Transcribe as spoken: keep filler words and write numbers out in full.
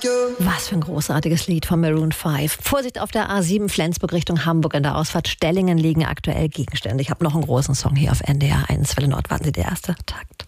Was für ein großartiges Lied von Maroon fünf. Vorsicht auf der A sieben Flensburg Richtung Hamburg in der Ausfahrt Stellingen liegen aktuell Gegenstände. Ich habe noch einen großen Song hier auf N D R eins. Welle Nord, warten Sie, der erste Takt.